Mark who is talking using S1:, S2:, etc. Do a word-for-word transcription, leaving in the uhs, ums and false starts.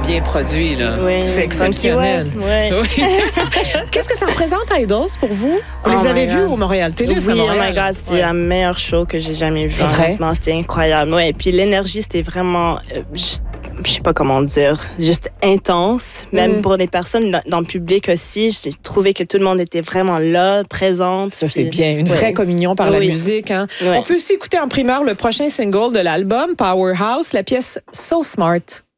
S1: bien produit, là.
S2: Oui,
S1: c'est exceptionnel.
S2: Ouais, ouais.
S1: Oui. Qu'est-ce que ça représente, Idols, pour vous? Vous
S2: Oh
S1: les avez
S2: my
S1: vus
S2: God.
S1: au Montréal Télé?
S2: Oui,
S1: c'est à Montréal?
S2: oh my God, c'était
S1: Ouais.
S2: la meilleure show que j'ai jamais vue.
S1: C'est vrai?
S2: Honnêtement, c'était incroyable. Ouais, et puis l'énergie, c'était vraiment, euh, je, je sais pas comment dire, juste intense. Même
S1: Mm.
S2: pour les personnes dans, dans le public aussi, j'ai trouvé que tout le monde était vraiment là, présente.
S1: Ça, c'est
S2: Puis-
S1: bien. Une
S2: ouais.
S1: vraie communion par la
S2: Oui.
S1: musique. Hein?
S2: Ouais.
S1: On peut aussi écouter en primeur le prochain single de l'album, Powerhouse, la pièce So Smart.